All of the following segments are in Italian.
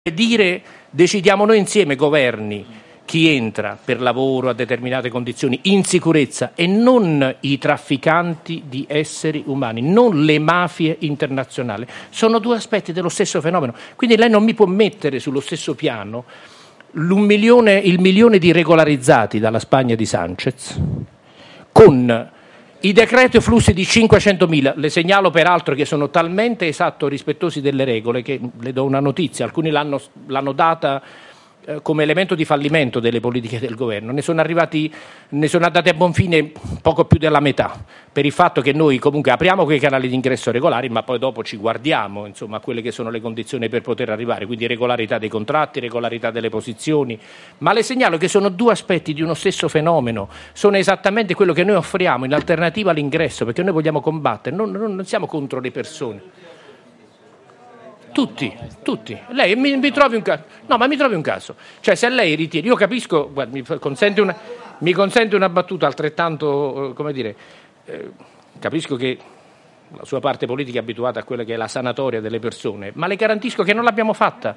dire decidiamo noi insieme governi chi entra per lavoro a determinate condizioni in sicurezza e non i trafficanti di esseri umani, non le mafie internazionali. Sono due aspetti dello stesso fenomeno. Quindi lei non mi può mettere sullo stesso piano il milione di regolarizzati dalla Spagna di Sanchez con i decreti flussi di 500.000, le segnalo peraltro che sono talmente rispettosi delle regole che le do una notizia, alcuni l'hanno data come elemento di fallimento delle politiche del governo, ne sono andati a buon fine poco più della metà, per il fatto che noi comunque apriamo quei canali di ingresso regolari, ma poi dopo ci guardiamo a quelle che sono le condizioni per poter arrivare, quindi regolarità dei contratti, regolarità delle posizioni, ma le segnalo che sono due aspetti di uno stesso fenomeno, sono esattamente quello che noi offriamo in alternativa all'ingresso, perché noi vogliamo combattere, non siamo contro le persone. Tutti. Lei mi trovi un caso. No, ma mi trovi un caso. Cioè, se lei ritiene, io capisco, guarda, mi consente una battuta altrettanto, capisco che la sua parte politica è abituata a quella che è la sanatoria delle persone, ma le garantisco che non l'abbiamo fatta.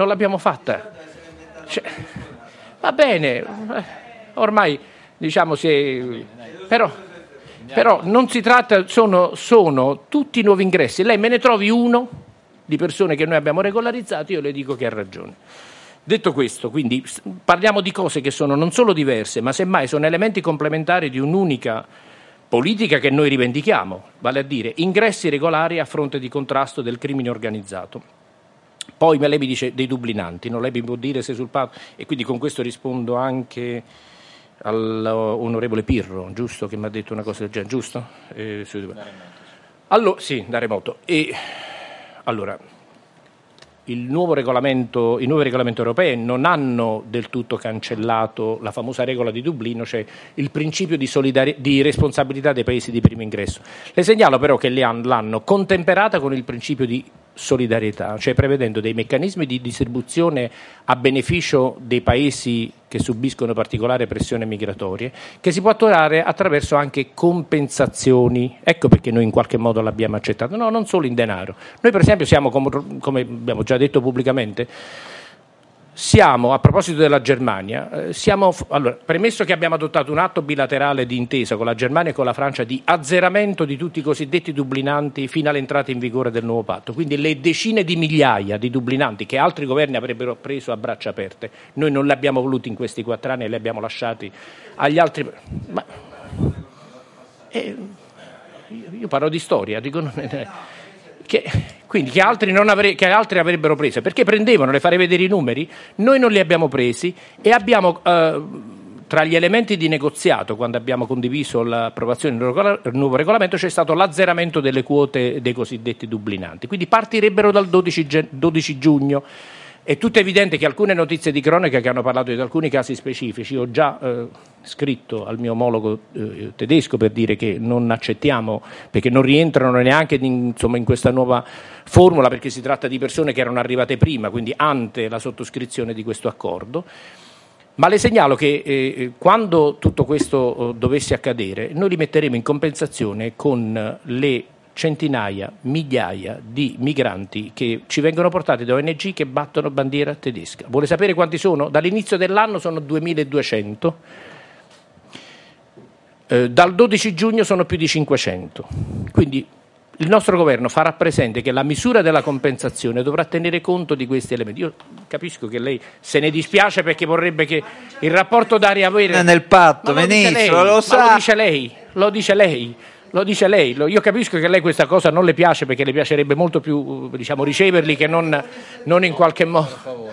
Cioè, va bene, ormai però non si tratta, sono tutti nuovi ingressi. Lei me ne trovi uno di persone che noi abbiamo regolarizzato, io le dico che ha ragione. Detto questo, quindi parliamo di cose che sono non solo diverse, ma semmai sono elementi complementari di un'unica politica che noi rivendichiamo, vale a dire ingressi regolari a fronte di contrasto del crimine organizzato. Poi lei mi dice dei dublinanti, non lei mi può dire se sul patto, e quindi con questo rispondo anche all'onorevole Pirro, giusto, che mi ha detto una cosa del genere, giusto? Allora, sì, da remoto. Allora, i nuovi regolamenti europei non hanno del tutto cancellato la famosa regola di Dublino, cioè il principio di responsabilità dei paesi di primo ingresso. Le segnalo però che l'hanno contemperata con il principio di solidarietà, cioè prevedendo dei meccanismi di distribuzione a beneficio dei paesi che subiscono particolare pressione migratorie, che si può attuare attraverso anche compensazioni. Ecco perché noi in qualche modo l'abbiamo accettato, no, non solo in denaro. Noi per esempio siamo, come abbiamo già detto pubblicamente, a proposito della Germania, allora, premesso che abbiamo adottato un atto bilaterale di intesa con la Germania e con la Francia di azzeramento di tutti i cosiddetti dublinanti fino all'entrata in vigore del nuovo patto, quindi le decine di migliaia di dublinanti che altri governi avrebbero preso a braccia aperte, noi non li abbiamo voluti in questi 4 anni e li abbiamo lasciati agli altri. Io parlo di storia, dico. Quindi che altri avrebbero preso, perché prendevano, le farei vedere i numeri, noi non li abbiamo presi e abbiamo tra gli elementi di negoziato, quando abbiamo condiviso l'approvazione del nuovo regolamento, c'è stato l'azzeramento delle quote dei cosiddetti dublinanti, quindi partirebbero dal 12 giugno. È tutto evidente che alcune notizie di cronaca che hanno parlato di alcuni casi specifici, ho già scritto al mio omologo tedesco per dire che non accettiamo, perché non rientrano neanche in questa nuova formula, perché si tratta di persone che erano arrivate prima, quindi ante la sottoscrizione di questo accordo. Ma le segnalo che quando tutto questo dovesse accadere, noi li metteremo in compensazione con le centinaia, migliaia di migranti che ci vengono portati da ONG che battono bandiera tedesca. Vuole sapere quanti sono? Dall'inizio dell'anno sono 2.200, dal 12 giugno sono più di 500. Quindi il nostro governo farà presente che la misura della compensazione dovrà tenere conto di questi elementi. Io capisco che lei se ne dispiace perché vorrebbe che il rapporto Daria-Avere nel patto, Ministro, lo sa. Lo dice lei. Io capisco che a lei questa cosa non le piace, perché le piacerebbe molto più riceverli che non in qualche modo.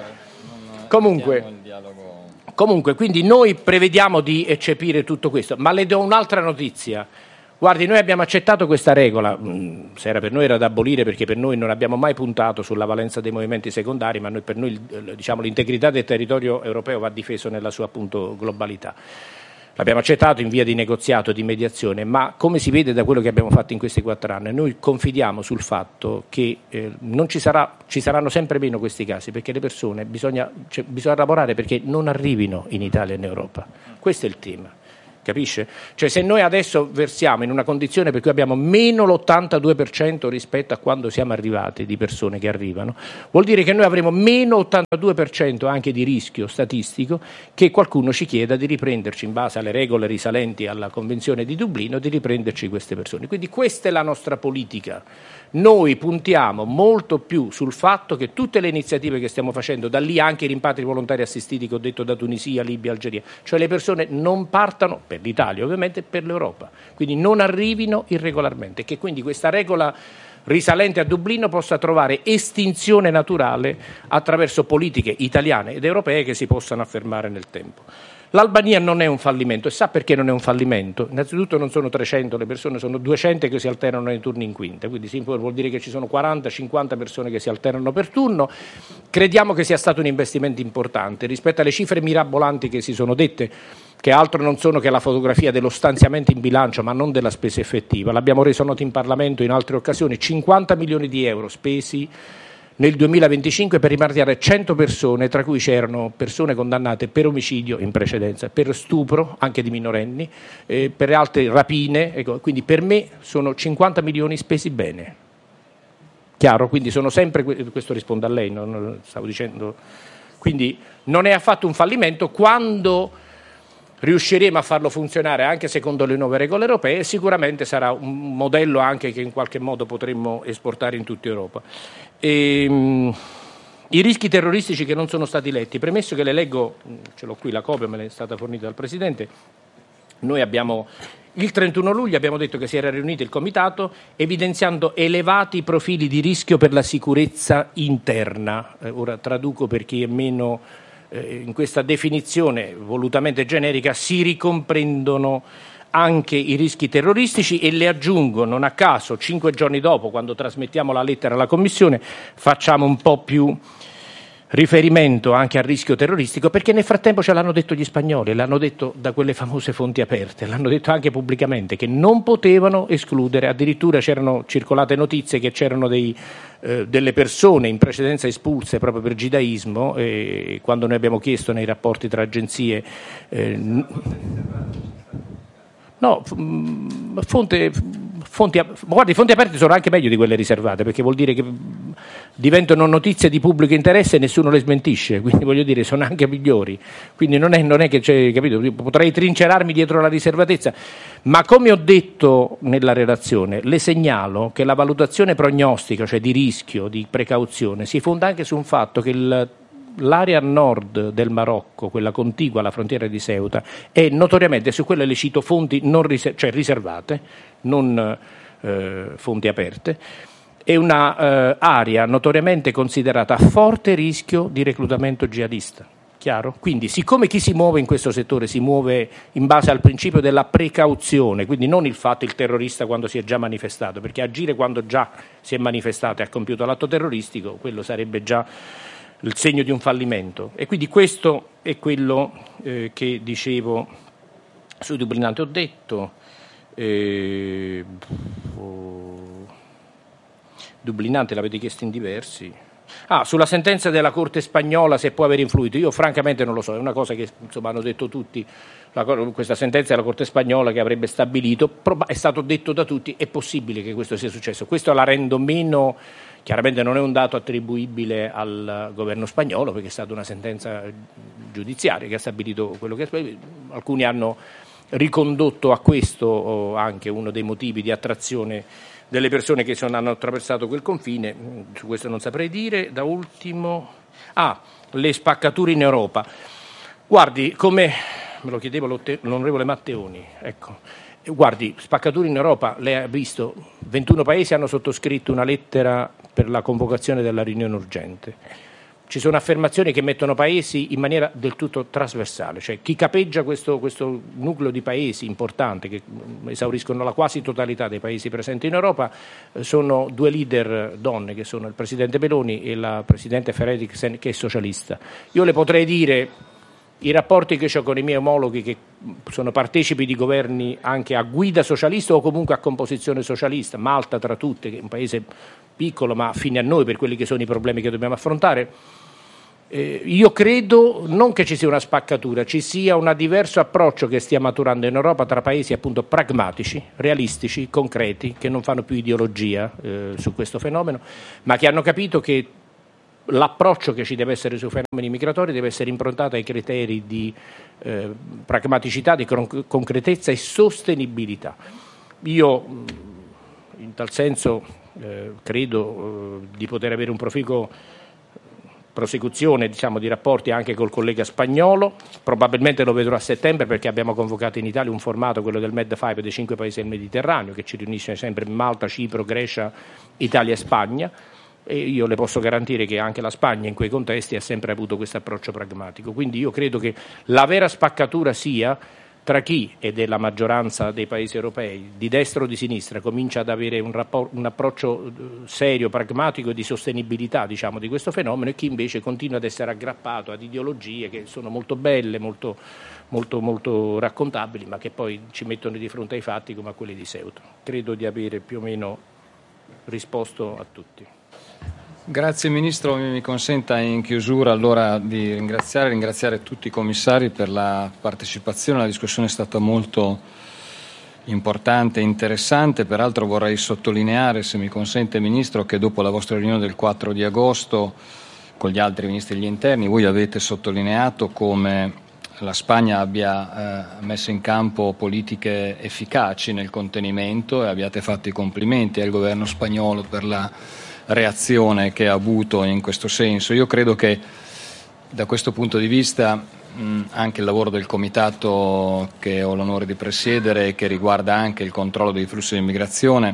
Comunque, quindi noi prevediamo di eccepire tutto questo, ma le do un'altra notizia. Guardi, noi abbiamo accettato questa regola, se era per noi era da abolire, perché per noi non abbiamo mai puntato sulla valenza dei movimenti secondari, ma per noi l'integrità del territorio europeo va difeso nella sua appunto globalità. L'abbiamo accettato in via di negoziato, di mediazione, ma come si vede da quello che abbiamo fatto in questi 4 anni, noi confidiamo sul fatto che non ci saranno sempre meno questi casi, perché le persone bisogna lavorare perché non arrivino in Italia e in Europa. Questo è il tema. capisce? Cioè se noi adesso versiamo in una condizione per cui abbiamo meno l'82% rispetto a quando siamo arrivati di persone che arrivano, vuol dire che noi avremo meno 82% anche di rischio statistico che qualcuno ci chieda di riprenderci in base alle regole risalenti alla Convenzione di Dublino, di riprenderci queste persone. Quindi questa è la nostra politica. Noi puntiamo molto più sul fatto che tutte le iniziative che stiamo facendo, da lì anche i rimpatri volontari assistiti che ho detto da Tunisia, Libia, Algeria, cioè le persone non partano per l'Italia ovviamente, per l'Europa, quindi non arrivino irregolarmente, che quindi questa regola risalente a Dublino possa trovare estinzione naturale attraverso politiche italiane ed europee che si possano affermare nel tempo. L'Albania non è un fallimento, e sa perché non è un fallimento? Innanzitutto non sono 300 le persone, sono 200 che si alternano nei turni in quinta, quindi vuol dire che ci sono 40-50 persone che si alternano per turno. Crediamo che sia stato un investimento importante rispetto alle cifre mirabolanti che si sono dette, che altro non sono che la fotografia dello stanziamento in bilancio ma non della spesa effettiva. L'abbiamo reso noto in Parlamento in altre occasioni: 50 milioni di euro spesi nel 2025 per rimpatriare 100 persone, tra cui c'erano persone condannate per omicidio in precedenza, per stupro anche di minorenni, per altre rapine, ecco, quindi per me sono 50 milioni spesi bene. Chiaro? Quindi sono sempre, questo risponde a lei, non stavo dicendo, quindi non è affatto un fallimento quando riusciremo a farlo funzionare anche secondo le nuove regole europee, sicuramente sarà un modello anche che in qualche modo potremmo esportare in tutta Europa. I rischi terroristici che non sono stati letti, premesso che le leggo, ce l'ho qui la copia, me l'è stata fornita dal Presidente, noi abbiamo il 31 luglio abbiamo detto che si era riunito il Comitato evidenziando elevati profili di rischio per la sicurezza interna. Ora traduco per chi è meno in questa definizione volutamente generica, si ricomprendono anche i rischi terroristici e le aggiungo, non a caso, 5 giorni dopo, quando trasmettiamo la lettera alla Commissione, facciamo un po' più riferimento anche al rischio terroristico, perché nel frattempo ce l'hanno detto gli spagnoli, l'hanno detto da quelle famose fonti aperte, l'hanno detto anche pubblicamente, che non potevano escludere, addirittura c'erano circolate notizie che c'erano delle persone in precedenza espulse proprio per gidaismo, e quando noi abbiamo chiesto nei rapporti tra agenzie fonti aperte sono anche meglio di quelle riservate, perché vuol dire che diventano notizie di pubblico interesse e nessuno le smentisce, quindi voglio dire sono anche migliori, quindi non è che c'è, capito? Io potrei trincerarmi dietro la riservatezza, ma come ho detto nella relazione le segnalo che la valutazione prognostica, cioè di rischio, di precauzione, si fonda anche su un fatto che l'area nord del Marocco, quella contigua alla frontiera di Ceuta, è notoriamente, su quelle le cito fonti cioè riservate, non fonti aperte, è una area notoriamente considerata a forte rischio di reclutamento jihadista. Chiaro? Quindi siccome chi si muove in questo settore si muove in base al principio della precauzione, quindi non il terrorista quando si è già manifestato, perché agire quando già si è manifestato e ha compiuto l'atto terroristico, quello sarebbe già il segno di un fallimento. E quindi questo è quello che dicevo sui dublinanti. Ho detto dublinante l'avete chiesto in diversi. Sulla sentenza della Corte spagnola, se può aver influito, io francamente non lo so, è una cosa che insomma hanno detto tutti, questa sentenza della Corte spagnola che avrebbe stabilito, è stato detto da tutti, è possibile che questo sia successo. Questo la rendo meno, chiaramente non è un dato attribuibile al governo spagnolo, perché è stata una sentenza giudiziaria che ha stabilito quello che alcuni hanno ricondotto a questo anche uno dei motivi di attrazione delle persone che hanno attraversato quel confine. Su questo non saprei dire. Da ultimo, le spaccature in Europa. Guardi, come me lo chiedeva l'onorevole Matteoni, ecco, guardi, spaccature in Europa, lei ha visto, 21 paesi hanno sottoscritto una lettera per la convocazione della riunione urgente. Ci sono affermazioni che mettono paesi in maniera del tutto trasversale, cioè chi capeggia questo nucleo di paesi importante che esauriscono la quasi totalità dei paesi presenti in Europa sono due leader donne, che sono il presidente Meloni e la presidente Frederiksen, che è socialista. Io le potrei dire i rapporti che ho con i miei omologhi che sono partecipi di governi anche a guida socialista o comunque a composizione socialista, Malta tra tutte, che è un paese piccolo ma fine a noi per quelli che sono i problemi che dobbiamo affrontare. Io credo non che ci sia una spaccatura, ci sia un diverso approccio che stia maturando in Europa tra paesi appunto pragmatici, realistici, concreti, che non fanno più ideologia su questo fenomeno, ma che hanno capito che l'approccio che ci deve essere sui fenomeni migratori deve essere improntato ai criteri di pragmaticità, di concretezza e sostenibilità. Io in tal senso credo di poter avere un proficuo prosecuzione di rapporti anche col collega spagnolo, probabilmente lo vedrò a settembre perché abbiamo convocato in Italia un formato, quello del Med5 dei 5 paesi del Mediterraneo, che ci riunisce sempre Malta, Cipro, Grecia, Italia e Spagna, e io le posso garantire che anche la Spagna in quei contesti ha sempre avuto questo approccio pragmatico. Quindi io credo che la vera spaccatura sia tra chi, ed è la maggioranza dei paesi europei, di destra o di sinistra, comincia ad avere un approccio serio, pragmatico e di sostenibilità di questo fenomeno, e chi invece continua ad essere aggrappato ad ideologie che sono molto belle, molto, molto, molto raccontabili, ma che poi ci mettono di fronte ai fatti come a quelli di Ceuta. Credo di avere più o meno risposto a tutti. Grazie Ministro, mi consenta in chiusura allora di ringraziare tutti i commissari per la partecipazione. La discussione è stata molto importante e interessante. Peraltro vorrei sottolineare, se mi consente Ministro, che dopo la vostra riunione del 4 di agosto con gli altri Ministri degli Interni voi avete sottolineato come la Spagna abbia messo in campo politiche efficaci nel contenimento, e abbiate fatto i complimenti al governo spagnolo per la reazione che ha avuto in questo senso. Io credo che da questo punto di vista anche il lavoro del comitato che ho l'onore di presiedere, che riguarda anche il controllo dei flussi di immigrazione,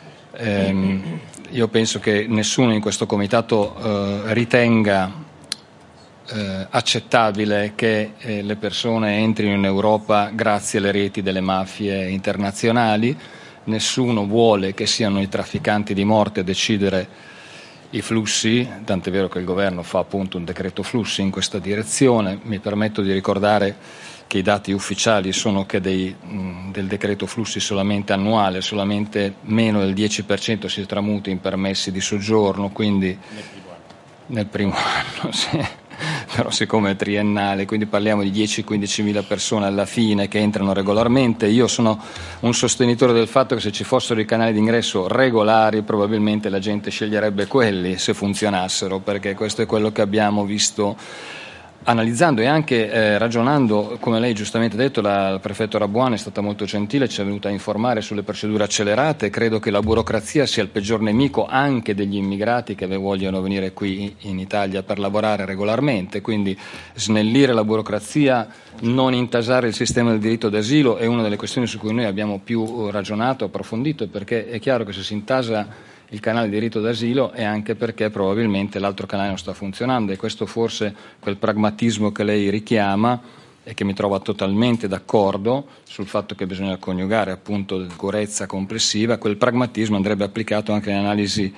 io penso che nessuno in questo comitato ritenga accettabile che le persone entrino in Europa grazie alle reti delle mafie internazionali. Nessuno vuole che siano i trafficanti di morte a decidere i flussi, tant'è vero che il governo fa appunto un decreto flussi in questa direzione. Mi permetto di ricordare che i dati ufficiali sono che del decreto flussi solamente annuale, solamente meno del 10% si tramuta in permessi di soggiorno, quindi nel primo anno sì. Però siccome è triennale, quindi parliamo di 10-15 mila persone alla fine che entrano regolarmente. Io sono un sostenitore del fatto che se ci fossero i canali d'ingresso regolari probabilmente la gente sceglierebbe quelli se funzionassero, perché questo è quello che abbiamo visto analizzando e anche ragionando. Come lei giustamente ha detto, la prefetto Rabuano è stata molto gentile, ci è venuta a informare sulle procedure accelerate. Credo che la burocrazia sia il peggior nemico anche degli immigrati che vogliono venire qui in Italia per lavorare regolarmente, quindi snellire la burocrazia, non intasare il sistema del diritto d'asilo è una delle questioni su cui noi abbiamo più ragionato, approfondito, perché è chiaro che se si intasa il canale di diritto d'asilo è anche perché probabilmente l'altro canale non sta funzionando, e questo forse quel pragmatismo che lei richiama e che mi trova totalmente d'accordo sul fatto che bisogna coniugare appunto sicurezza complessiva, quel pragmatismo andrebbe applicato anche in analisi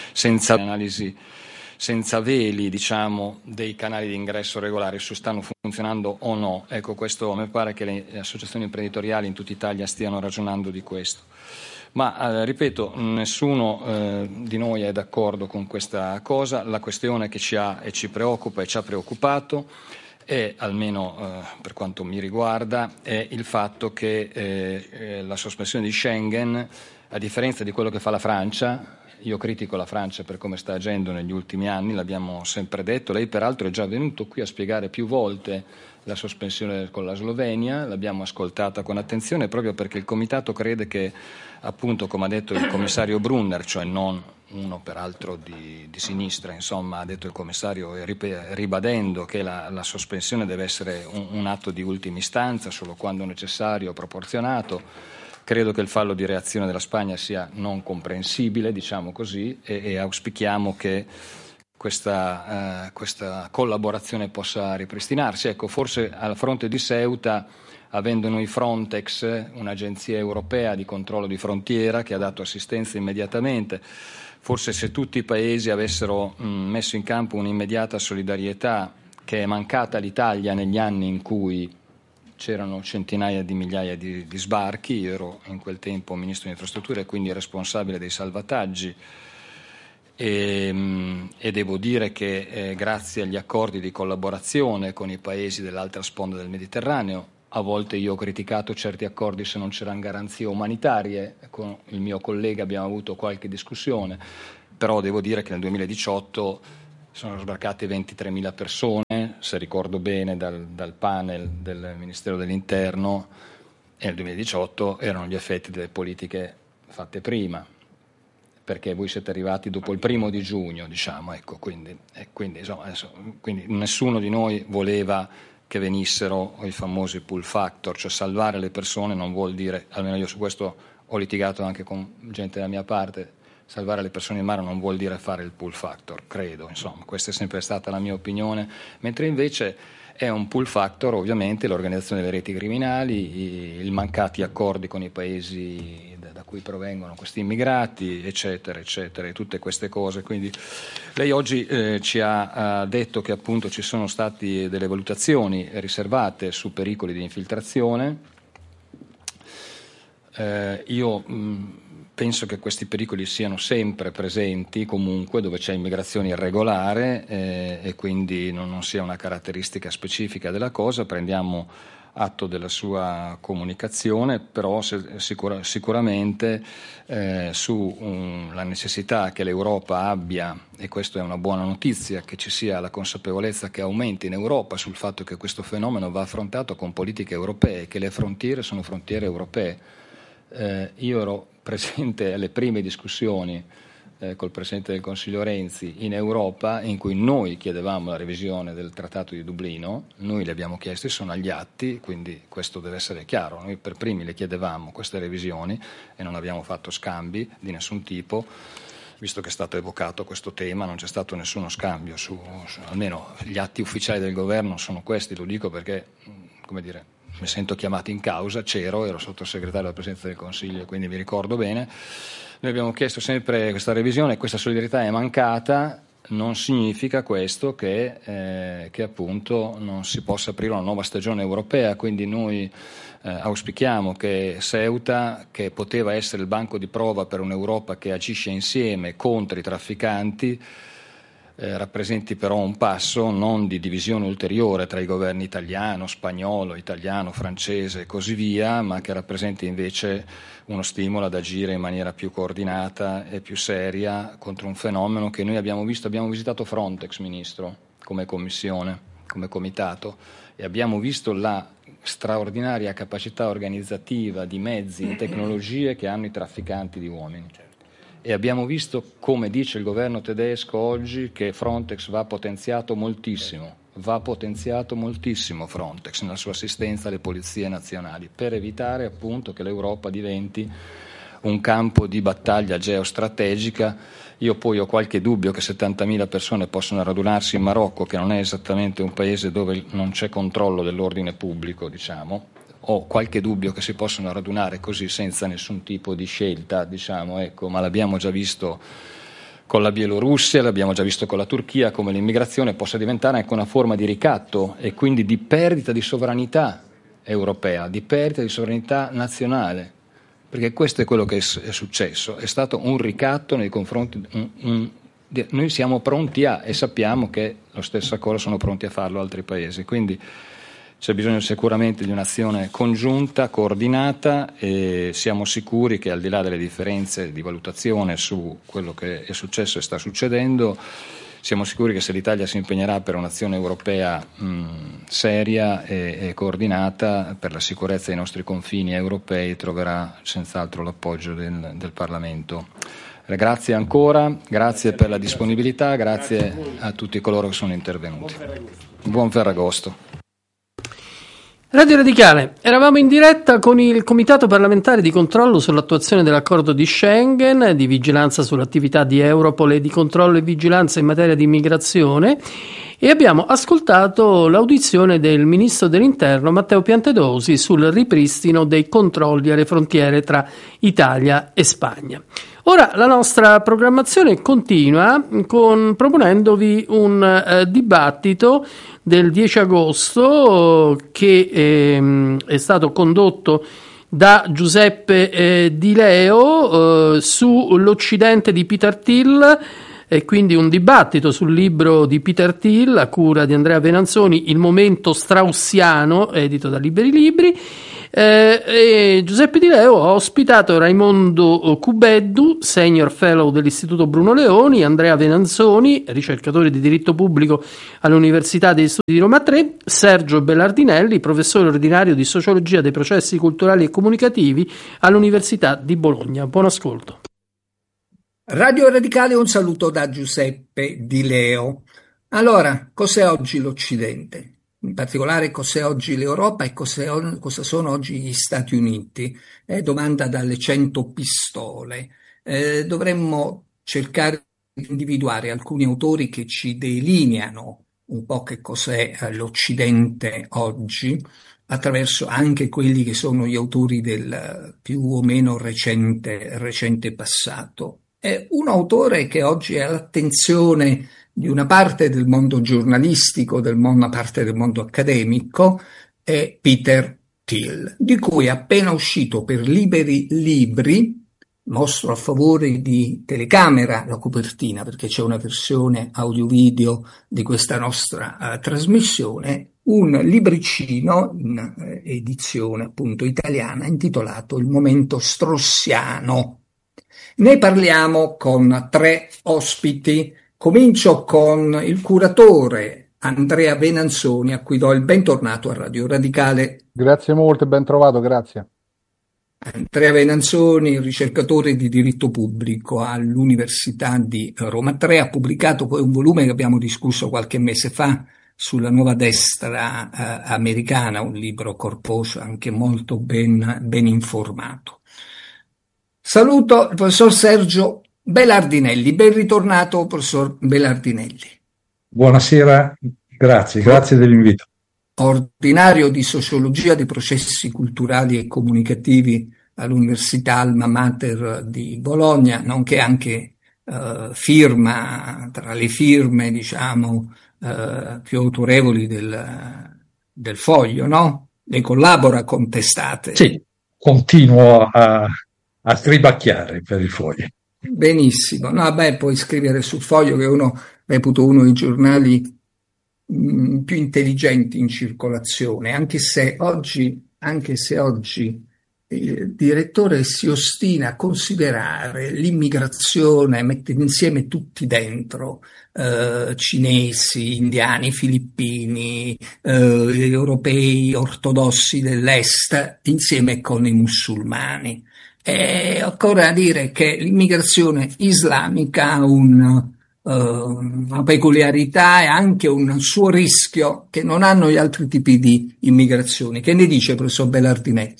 senza veli, diciamo, dei canali di ingresso regolari, se stanno funzionando o no. Ecco, questo mi pare che le associazioni imprenditoriali in tutta Italia stiano ragionando di questo. Ma ripeto, nessuno di noi è d'accordo con questa cosa. La questione che ci ha e ci preoccupa e ci ha preoccupato è, almeno per quanto mi riguarda, è il fatto che la sospensione di Schengen, a differenza di quello che fa la Francia, io critico la Francia per come sta agendo negli ultimi anni, l'abbiamo sempre detto, lei peraltro è già venuto qui a spiegare più volte la sospensione con la Slovenia, l'abbiamo ascoltata con attenzione proprio perché il Comitato crede che, appunto, come ha detto il commissario Brunner, cioè non uno peraltro di sinistra, insomma, ha detto il commissario ribadendo che la sospensione deve essere un atto di ultima istanza, solo quando necessario, proporzionato. Credo che il fallo di reazione della Spagna sia non comprensibile, diciamo così, e auspichiamo che questa collaborazione possa ripristinarsi. Ecco, forse al fronte di Ceuta, avendo noi Frontex, un'agenzia europea di controllo di frontiera che ha dato assistenza immediatamente, forse se tutti i paesi avessero messo in campo un'immediata solidarietà che è mancata all'Italia negli anni in cui c'erano centinaia di migliaia di sbarchi. Io ero in quel tempo Ministro delle Infrastrutture e quindi responsabile dei salvataggi, e devo dire che grazie agli accordi di collaborazione con i paesi dell'altra sponda del Mediterraneo, a volte io ho criticato certi accordi se non c'erano garanzie umanitarie, con il mio collega abbiamo avuto qualche discussione, però devo dire che nel 2018 sono sbarcate 23.000 persone, se ricordo bene, dal panel del Ministero dell'Interno, e nel 2018 erano gli effetti delle politiche fatte prima, perché voi siete arrivati dopo il 1° di giugno, diciamo, ecco, quindi nessuno di noi voleva che venissero i famosi pull factor, cioè salvare le persone non vuol dire, almeno io su questo ho litigato anche con gente della mia parte, salvare le persone in mare non vuol dire fare il pull factor, credo, insomma, questa è sempre stata la mia opinione, mentre invece è un pull factor ovviamente l'organizzazione delle reti criminali, i mancati accordi con i paesi da cui provengono questi immigrati, eccetera, eccetera, e tutte queste cose. Quindi lei oggi ci ha detto che appunto ci sono state delle valutazioni riservate su pericoli di infiltrazione. Io penso che questi pericoli siano sempre presenti comunque dove c'è immigrazione irregolare e quindi non sia una caratteristica specifica della cosa. Prendiamo atto della sua comunicazione, però sicuramente sulla necessità che l'Europa abbia, e questa è una buona notizia, che ci sia la consapevolezza che aumenti in Europa sul fatto che questo fenomeno va affrontato con politiche europee, che le frontiere sono frontiere europee. Io ero presente alle prime discussioni col Presidente del Consiglio Renzi in Europa, in cui noi chiedevamo la revisione del Trattato di Dublino, noi le abbiamo chiesti, sono agli atti, quindi questo deve essere chiaro, noi per primi le chiedevamo queste revisioni e non abbiamo fatto scambi di nessun tipo, visto che è stato evocato questo tema, non c'è stato nessuno scambio, almeno gli atti ufficiali del governo sono questi, lo dico perché, come dire, mi sento chiamato in causa, ero sottosegretario della Presidenza del Consiglio, quindi mi ricordo bene. Noi abbiamo chiesto sempre questa revisione, questa solidarietà è mancata, non significa questo che appunto non si possa aprire una nuova stagione europea, quindi noi auspichiamo che Ceuta, che poteva essere il banco di prova per un'Europa che agisce insieme contro i trafficanti, rappresenti però un passo non di divisione ulteriore tra i governi italiano, spagnolo, italiano, francese e così via, ma che rappresenti invece uno stimolo ad agire in maniera più coordinata e più seria contro un fenomeno che noi abbiamo visto. Abbiamo visitato Frontex, Ministro, come Commissione, come Comitato, e abbiamo visto la straordinaria capacità organizzativa di mezzi e tecnologie che hanno i trafficanti di uomini. E abbiamo visto, come dice il governo tedesco oggi, che Frontex va potenziato moltissimo Frontex nella sua assistenza alle polizie nazionali, per evitare appunto che l'Europa diventi un campo di battaglia geostrategica. Io poi ho qualche dubbio che 70.000 persone possano radunarsi in Marocco, che non è esattamente un paese dove non c'è controllo dell'ordine pubblico, diciamo. Ho qualche dubbio che si possano radunare così senza nessun tipo di scelta, diciamo, ecco, ma l'abbiamo già visto con la Bielorussia, l'abbiamo già visto con la Turchia, come l'immigrazione possa diventare anche una forma di ricatto e quindi di perdita di sovranità europea, di perdita di sovranità nazionale, perché questo è quello che è successo, è stato un ricatto nei confronti noi siamo pronti e sappiamo che la stessa cosa sono pronti a farlo altri paesi, quindi c'è bisogno sicuramente di un'azione congiunta, coordinata, e siamo sicuri che al di là delle differenze di valutazione su quello che è successo e sta succedendo, siamo sicuri che se l'Italia si impegnerà per un'azione europea seria e coordinata per la sicurezza dei nostri confini europei, troverà senz'altro l'appoggio del Parlamento. Grazie ancora, grazie per la disponibilità, grazie a tutti coloro che sono intervenuti. Buon Ferragosto. Radio Radicale, eravamo in diretta con il Comitato parlamentare di controllo sull'attuazione dell'accordo di Schengen, di vigilanza sull'attività di Europol e di controllo e vigilanza in materia di immigrazione, e abbiamo ascoltato l'audizione del Ministro dell'Interno Matteo Piantedosi sul ripristino dei controlli alle frontiere tra Italia e Spagna. Ora la nostra programmazione continua proponendovi un dibattito del 10 agosto che è stato condotto da Giuseppe Di Leo sull'Occidente di Peter Thiel, e quindi un dibattito sul libro di Peter Thiel a cura di Andrea Venanzoni, Il momento straussiano, edito da Liberi Libri. E Giuseppe Di Leo ha ospitato Raimondo Cubeddu, senior fellow dell'Istituto Bruno Leoni, Andrea Venanzoni, ricercatore di diritto pubblico all'Università degli Studi di Roma 3, Sergio Belardinelli, professore ordinario di sociologia dei processi culturali e comunicativi all'Università di Bologna. Buon ascolto. Radio Radicale, un saluto da Giuseppe Di Leo. Allora, cos'è oggi l'Occidente? In particolare cos'è oggi l'Europa e cosa sono oggi gli Stati Uniti? Domanda dalle 100 pistole. Dovremmo cercare di individuare alcuni autori che ci delineano un po' che cos'è l'Occidente oggi, attraverso anche quelli che sono gli autori del più o meno recente passato. È un autore che oggi è all'attenzione di una parte del mondo giornalistico, una parte del mondo accademico, è Peter Thiel, di cui è appena uscito per Liberi Libri, mostro a favore di telecamera la copertina perché c'è una versione audio-video di questa nostra trasmissione, un libricino in edizione appunto italiana intitolato Il momento straussiano. Ne parliamo con 3 ospiti. Comincio con il curatore Andrea Venanzoni, a cui do il bentornato a Radio Radicale. Grazie molto e ben trovato, grazie. Andrea Venanzoni, ricercatore di diritto pubblico all'Università di Roma 3, ha pubblicato poi un volume che abbiamo discusso qualche mese fa sulla nuova destra americana, un libro corposo, anche molto ben informato. Saluto il professor Sergio Belardinelli. Ben ritornato, professor Belardinelli. Buonasera, grazie dell'invito. Ordinario di sociologia dei processi culturali e comunicativi all'Università Alma Mater di Bologna, nonché anche firma, tra le firme, diciamo, più autorevoli del Foglio, no? Lei collabora con testate. Sì, continuo a scribacchiare per il Foglio. Benissimo, no, puoi scrivere sul Foglio, che reputo uno dei giornali più intelligenti in circolazione, anche se oggi il direttore si ostina a considerare l'immigrazione, mettere insieme tutti dentro, cinesi, indiani, filippini, europei ortodossi dell'est, insieme con i musulmani. Occorre dire che l'immigrazione islamica ha una peculiarità e anche un suo rischio che non hanno gli altri tipi di immigrazioni. Che ne dice, professor Belardinelli?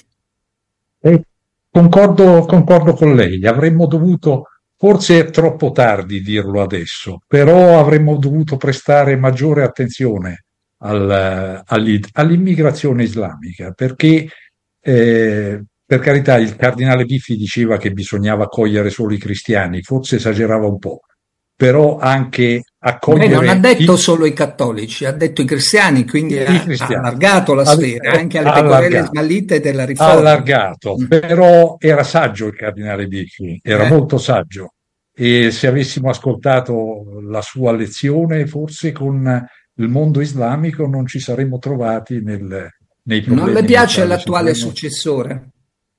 Concordo con lei. Avremmo dovuto, forse è troppo tardi dirlo adesso, però avremmo dovuto prestare maggiore attenzione all'immigrazione islamica, perché per carità, il cardinale Biffi diceva che bisognava accogliere solo i cristiani, forse esagerava un po', però anche accogliere... non ha detto solo i cattolici, ha detto i cristiani, quindi ha allargato la sfera, anche alle pecorelle smallite della riforma. Allargato, però era saggio il cardinale Biffi, era molto saggio, e se avessimo ascoltato la sua lezione, forse con il mondo islamico non ci saremmo trovati nei problemi. Non le piace l'attuale successore?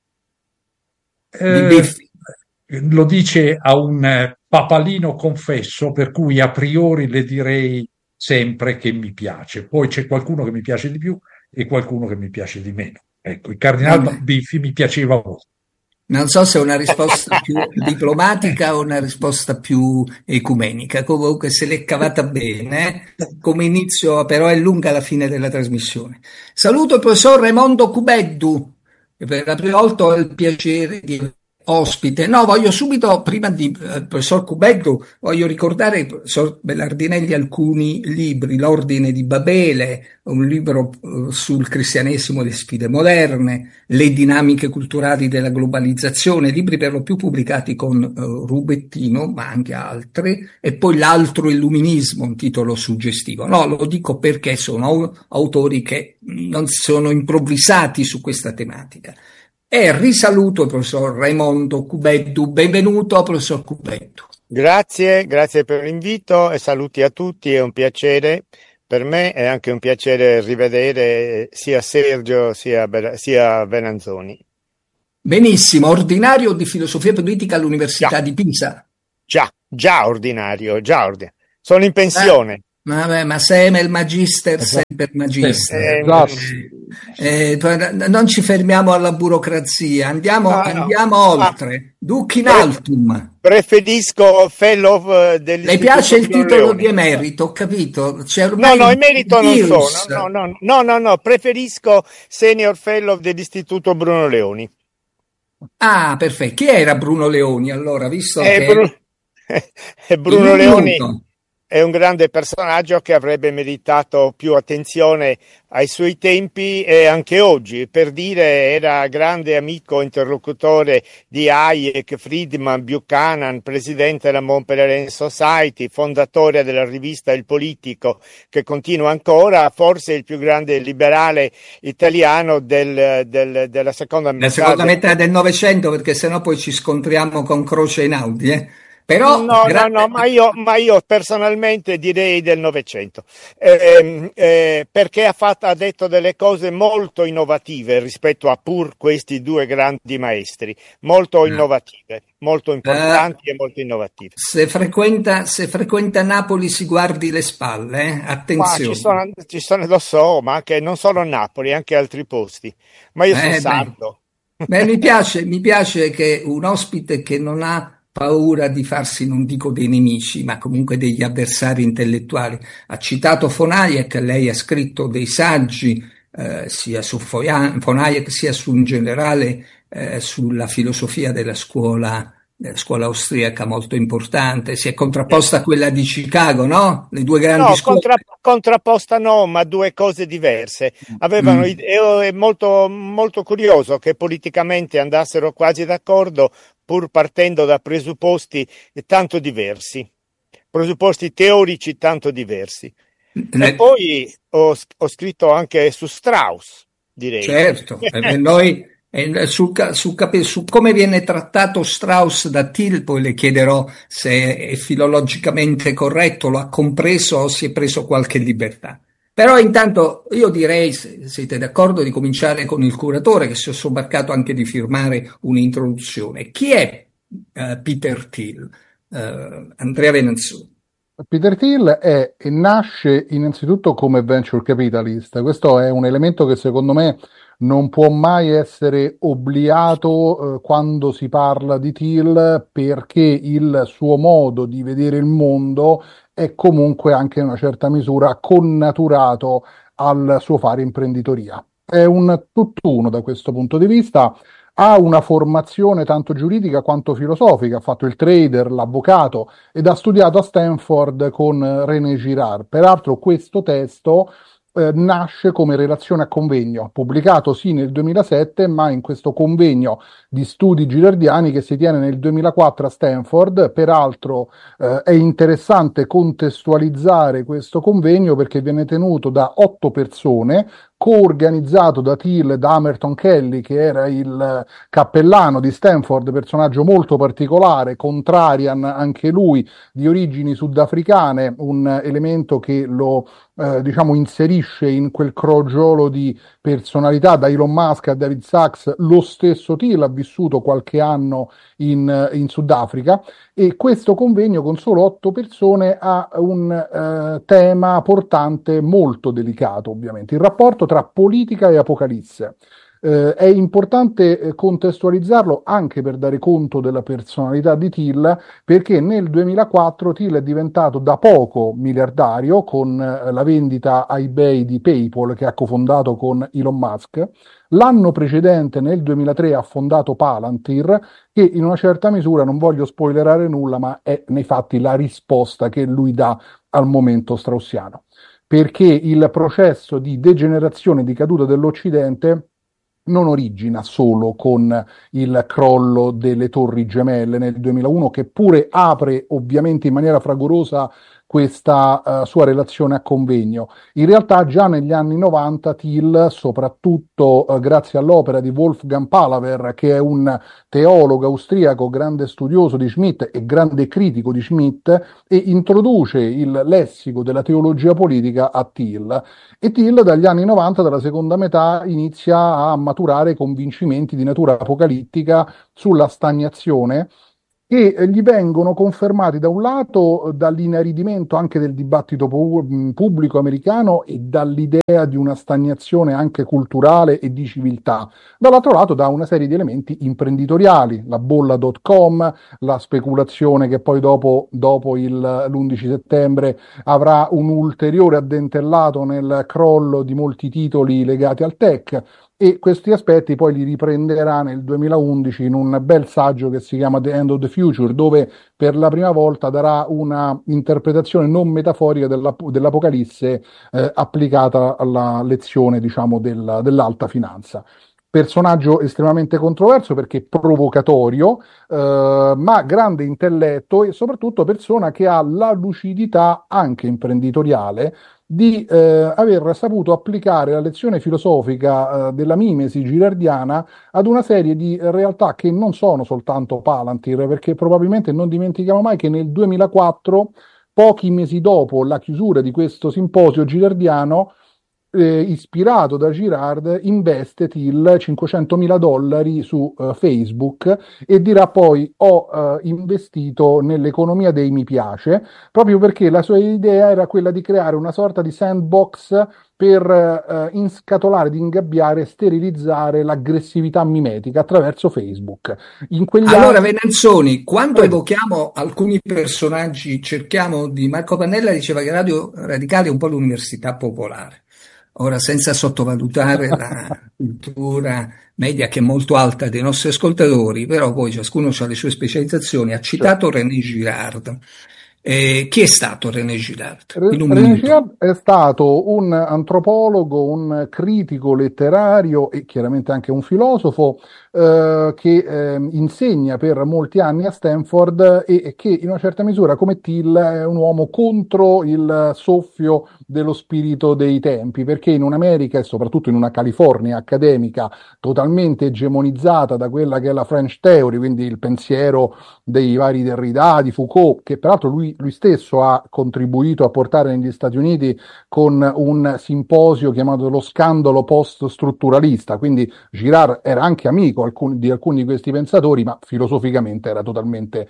Lo dice a un papalino confesso, per cui a priori le direi sempre che mi piace. Poi c'è qualcuno che mi piace di più e qualcuno che mi piace di meno. Ecco, il cardinale Biffi mi piaceva molto. Non so se è una risposta più diplomatica o una risposta più ecumenica. Comunque se l'è cavata bene, come inizio, però è lunga la fine della trasmissione. Saluto il professor Raimondo Cubeddu, che per la prima volta ho il piacere di ospite. No, voglio subito, prima di professor Cubeddu, voglio ricordare, professor Belardinelli, alcuni libri: L'Ordine di Babele, un libro sul cristianesimo e le sfide moderne, Le dinamiche culturali della globalizzazione, libri per lo più pubblicati con Rubettino, ma anche altri, e poi L'altro illuminismo, un titolo suggestivo. No, lo dico perché sono autori che non sono improvvisati su questa tematica. E risaluto il professor Raimondo Cubeddu. Benvenuto, professor Cubeddu. Grazie per l'invito e saluti a tutti, è un piacere per me, è anche un piacere rivedere sia Sergio sia Venanzoni. Benissimo, ordinario di filosofia politica all'Università di Pisa. Già ordinario. Sono in pensione. Vabbè, ma sempre il magister, sempre il magister. Non ci fermiamo alla burocrazia, andiamo oltre. Duc in altum. Preferisco fellow dell'Istituto. Le piace il titolo di emerito, ho capito. No, emerito non sono. No, preferisco senior fellow dell'Istituto Bruno Leoni. Ah, perfetto. Chi era Bruno Leoni allora, visto che Bruno Leoni è un grande personaggio che avrebbe meritato più attenzione ai suoi tempi e anche oggi. Per dire, era grande amico interlocutore di Hayek, Friedman, Buchanan, presidente della Mont Pelerin Society, fondatore della rivista Il Politico, che continua ancora, forse il più grande liberale italiano della seconda metà del Novecento, perché sennò poi ci scontriamo con Croce Einaudi, Però, ma io personalmente direi del Novecento, perché ha detto delle cose molto innovative rispetto a pur questi due grandi maestri, molto innovative, molto importanti e molto innovative. Se frequenta Napoli si guardi le spalle, attenzione. Ci sono, lo so, ma anche non solo a Napoli, anche altri posti, ma io sono sardo. Mi piace che un ospite che non ha paura di farsi, non dico dei nemici, ma comunque degli avversari intellettuali. Ha citato von Hayek, lei ha scritto dei saggi sia su von Hayek sia in generale sulla filosofia della scuola austriaca molto importante. Si è contrapposta a quella di Chicago, no? Le due grandi scuole. Contrapposta no, ma due cose diverse. È molto, molto curioso che politicamente andassero quasi d'accordo, pur partendo da presupposti tanto diversi, presupposti teorici tanto diversi. E poi ho scritto anche su Strauss, direi. Certo, noi su come viene trattato Strauss da Thiel, poi le chiederò se è filologicamente corretto, lo ha compreso o si è preso qualche libertà. Però intanto io direi, se siete d'accordo, di cominciare con il curatore, che si è sobbarcato anche di firmare un'introduzione. Chi è Peter Thiel? Andrea Venanzoni. Peter Thiel nasce innanzitutto come venture capitalist. Questo è un elemento che secondo me non può mai essere obbliato quando si parla di Thiel, perché il suo modo di vedere il mondo è comunque anche in una certa misura connaturato al suo fare imprenditoria. È un tutt'uno da questo punto di vista. Ha una formazione tanto giuridica quanto filosofica, ha fatto il trader, l'avvocato ed ha studiato a Stanford con René Girard. Peraltro questo testo nasce come relazione a convegno, pubblicato sì nel 2007, ma in questo convegno di studi girardiani che si tiene nel 2004 a Stanford. Peraltro è interessante contestualizzare questo convegno perché viene tenuto da 8 persone, coorganizzato da Thiel e da Amerton Kelly, che era il cappellano di Stanford, personaggio molto particolare, contrarian anche lui, di origini sudafricane, un elemento che lo inserisce in quel crogiolo di personalità, da Elon Musk a David Sachs. Lo stesso Thiel ha vissuto qualche anno in Sudafrica, e questo convegno con solo 8 persone ha un tema portante molto delicato, ovviamente, il rapporto tra politica e apocalisse. È importante contestualizzarlo anche per dare conto della personalità di Thiel, perché nel 2004 Thiel è diventato da poco miliardario con la vendita a eBay di PayPal, che ha cofondato con Elon Musk. L'anno precedente, nel 2003, ha fondato Palantir, che in una certa misura, non voglio spoilerare nulla, ma è nei fatti la risposta che lui dà al momento straussiano, perché il processo di degenerazione e di caduta dell'Occidente non origina solo con il crollo delle Torri Gemelle nel 2001, che pure apre ovviamente in maniera fragorosa questa sua relazione a convegno. In realtà già negli anni 90 Thiel, soprattutto grazie all'opera di Wolfgang Palaver, che è un teologo austriaco, grande studioso di Schmitt e grande critico di Schmitt, e introduce il lessico della teologia politica a Thiel. E Thiel dagli anni 90, dalla seconda metà, inizia a maturare convincimenti di natura apocalittica sulla stagnazione, che gli vengono confermati da un lato dall'inaridimento anche del dibattito pubblico americano e dall'idea di una stagnazione anche culturale e di civiltà, dall'altro lato da una serie di elementi imprenditoriali, la bolla.com, la speculazione che poi dopo l'11 settembre avrà un ulteriore addentellato nel crollo di molti titoli legati al tech. E questi aspetti poi li riprenderà nel 2011 in un bel saggio che si chiama The End of the Future, dove per la prima volta darà una interpretazione non metaforica dell'Apocalisse applicata alla lezione, diciamo, dell'alta finanza. Personaggio estremamente controverso perché provocatorio, ma grande intelletto e soprattutto persona che ha la lucidità anche imprenditoriale di aver saputo applicare la lezione filosofica della mimesi girardiana ad una serie di realtà che non sono soltanto Palantir, perché probabilmente non dimentichiamo mai che nel 2004, pochi mesi dopo la chiusura di questo simposio girardiano, ispirato da Girard, investe Thiel $500.000 su Facebook e dirà poi ho investito nell'economia dei mi piace, proprio perché la sua idea era quella di creare una sorta di sandbox per inscatolare, di ingabbiare e sterilizzare l'aggressività mimetica attraverso Facebook. Allora, Venanzoni, quando evochiamo alcuni personaggi, Marco Pannella diceva che Radio Radicale è un po' l'università popolare. Ora, senza sottovalutare la cultura media che è molto alta dei nostri ascoltatori, però poi ciascuno ha le sue specializzazioni. Ha citato René Girard. Chi è stato René Girard? René Girard è stato un antropologo, un critico letterario e chiaramente anche un filosofo che insegna per molti anni a Stanford e che in una certa misura, come Thiel, è un uomo contro il soffio dello spirito dei tempi, perché in un'America e soprattutto in una California accademica totalmente egemonizzata da quella che è la French Theory, quindi il pensiero dei vari Derrida, di Foucault, che peraltro lui stesso ha contribuito a portare negli Stati Uniti con un simposio chiamato lo scandalo post-strutturalista, quindi Girard era anche amico di alcuni di questi pensatori, ma filosoficamente era totalmente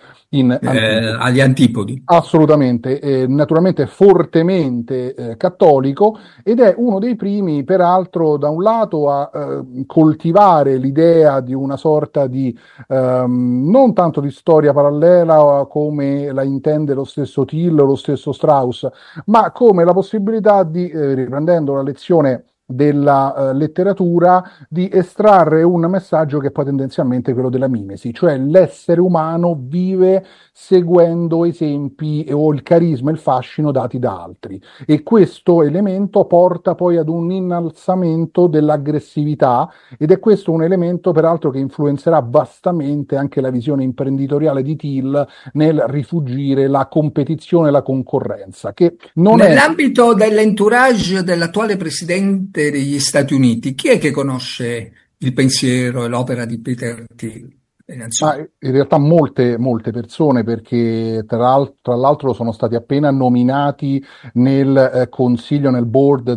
agli antipodi. Assolutamente, naturalmente fortemente cattolico, ed è uno dei primi, peraltro, da un lato a coltivare l'idea di una sorta di non tanto di storia parallela come la intende lo stesso Thiel o lo stesso Strauss, ma come la possibilità di, riprendendo la lezione della letteratura, di estrarre un messaggio che poi tendenzialmente è quello della mimesi, cioè l'essere umano vive seguendo esempi o il carisma e il fascino dati da altri, e questo elemento porta poi ad un innalzamento dell'aggressività, ed è questo un elemento peraltro che influenzerà vastamente anche la visione imprenditoriale di Thiel nel rifugire la competizione e la concorrenza, che non nell'ambito dell'entourage dell'attuale presidente degli Stati Uniti, chi è che conosce il pensiero e l'opera di Peter Thiel? Ma in realtà molte persone, perché tra l'altro sono stati appena nominati nel consiglio, nel board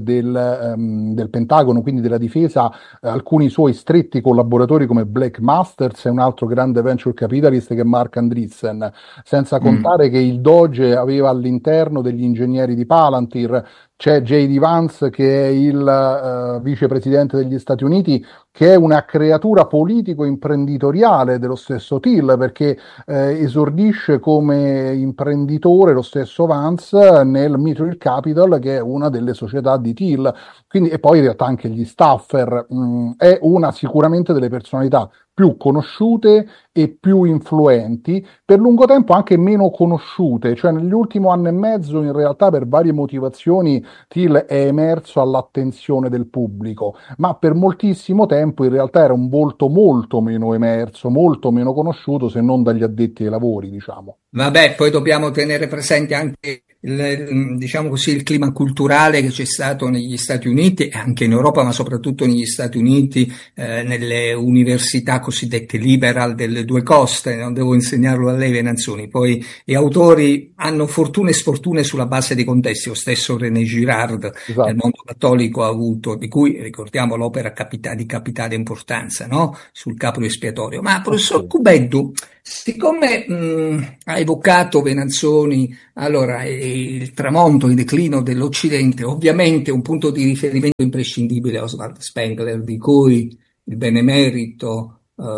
del Pentagono, quindi della difesa, alcuni suoi stretti collaboratori come Blake Masters e un altro grande venture capitalist che è Mark Andreessen, senza contare che il Doge aveva all'interno degli ingegneri di Palantir. C'è J.D. Vance, che è il vicepresidente degli Stati Uniti, che è una creatura politico-imprenditoriale dello stesso Thiel, perché esordisce come imprenditore lo stesso Vance nel Mitchell Capital, che è una delle società di Thiel. Quindi, e poi in realtà anche gli staffer, è una sicuramente delle personalità più conosciute e più influenti, per lungo tempo anche meno conosciute, cioè nell'ultimo anno e mezzo in realtà per varie motivazioni Thiel è emerso all'attenzione del pubblico, ma per moltissimo tempo in realtà era un volto molto meno emerso, molto meno conosciuto, se non dagli addetti ai lavori, diciamo. Vabbè, poi dobbiamo tenere presente anche diciamo così, il clima culturale che c'è stato negli Stati Uniti e anche in Europa, ma soprattutto negli Stati Uniti, nelle università cosiddette liberal delle due coste. Non devo insegnarlo a lei, Venanzoni. Poi gli autori hanno fortune e sfortune sulla base dei contesti. Lo stesso René Girard, Esatto. nel mondo cattolico, ha avuto, di cui ricordiamo l'opera di capitale importanza, no? Sul capro espiatorio. Ma professor Cubeddu, siccome ha evocato Venanzoni, allora il tramonto, il declino dell'Occidente, ovviamente un punto di riferimento imprescindibile è Oswald Spengler, di cui il benemerito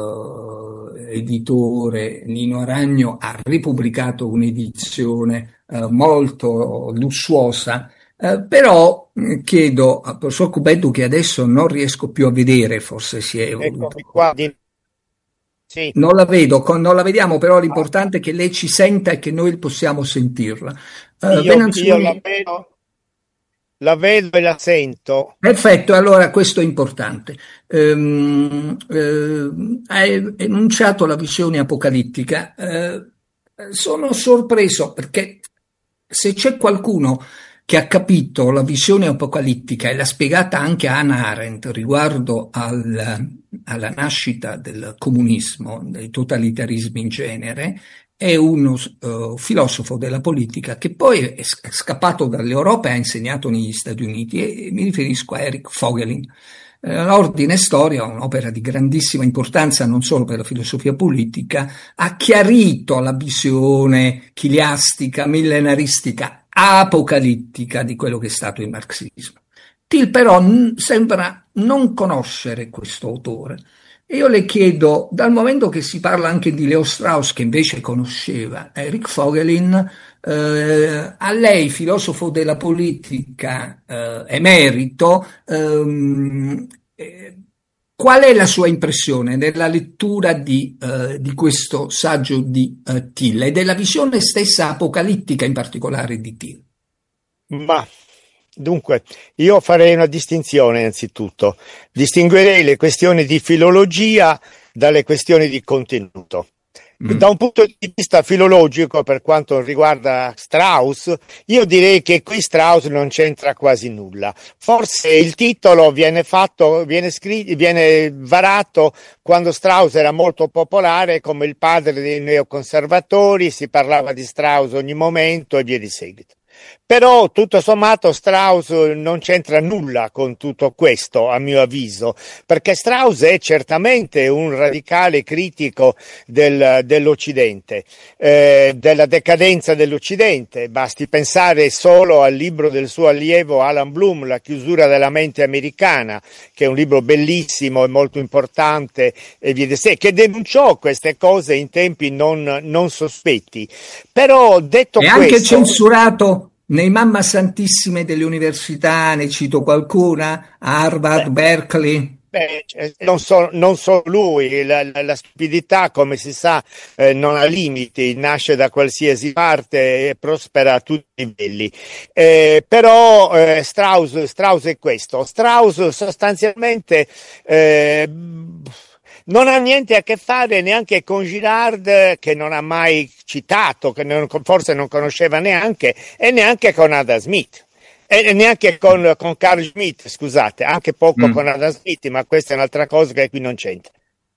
editore Nino Aragno ha ripubblicato un'edizione molto lussuosa. Però chiedo al professor Cubeddu, che adesso non riesco più a vedere, forse si è evoluto. Sì. Non la vedo, non la vediamo, però l'importante è che lei ci senta e che noi possiamo sentirla. Io la vedo e la sento. Perfetto, allora questo è importante. Hai enunciato la visione apocalittica. Sono sorpreso perché se c'è qualcuno che ha capito la visione apocalittica e l'ha spiegata anche a Hannah Arendt riguardo alla nascita del comunismo, dei totalitarismi in genere, è uno filosofo della politica che poi è scappato dall'Europa e ha insegnato negli Stati Uniti, e mi riferisco a Eric Voegelin. L'Ordine e Storia, un'opera di grandissima importanza non solo per la filosofia politica, ha chiarito la visione chiliastica, millenaristica, apocalittica di quello che è stato il marxismo. Till però sembra non conoscere questo autore. E io le chiedo, dal momento che si parla anche di Leo Strauss, che invece conosceva Eric Voegelin, a lei, filosofo della politica emerito, qual è la sua impressione nella lettura di questo saggio di Till e della visione stessa apocalittica in particolare di Till? Ma dunque, io farei una distinzione innanzitutto. Distinguerei le questioni di filologia dalle questioni di contenuto. Da un punto di vista filologico, per quanto riguarda Strauss, io direi che qui Strauss non c'entra quasi nulla. Forse il titolo viene varato quando Strauss era molto popolare come il padre dei neoconservatori, si parlava di Strauss ogni momento e via di seguito. Però tutto sommato Strauss non c'entra nulla con tutto questo, a mio avviso, perché Strauss è certamente un radicale critico dell'Occidente, della decadenza dell'Occidente. Basti pensare solo al libro del suo allievo Alan Bloom, La chiusura della mente americana, che è un libro bellissimo e molto importante e via di sé, che denunciò queste cose in tempi non sospetti. Però detto questo, anche censurato nei mamma santissime delle università, ne cito qualcuna, Harvard, Berkeley. Non so lui, la stupidità, come si sa, non ha limiti, nasce da qualsiasi parte e prospera a tutti i livelli. Però Strauss è questo. Strauss sostanzialmente non ha niente a che fare neanche con Girard, che non ha mai citato, che forse non conosceva neanche, e neanche con Adam Smith. E neanche con Carl Schmitt, scusate, anche poco con Adam Smith, ma questa è un'altra cosa che qui non c'entra.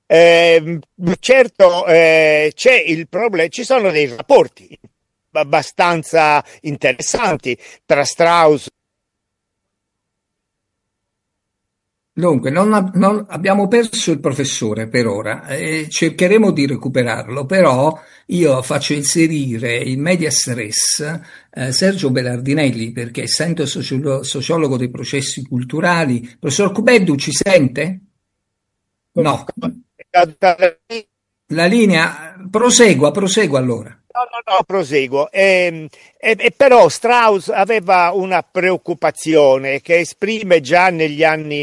Certo, c'è il problema, ci sono dei rapporti abbastanza interessanti tra Strauss. Dunque, non abbiamo perso il professore per ora, cercheremo di recuperarlo, però io faccio inserire in medias res Sergio Belardinelli, perché essendo sociologo dei processi culturali. Professor Cubeddu, ci sente? No. La linea, prosegua allora. No, proseguo. Però Strauss aveva una preoccupazione che esprime già negli anni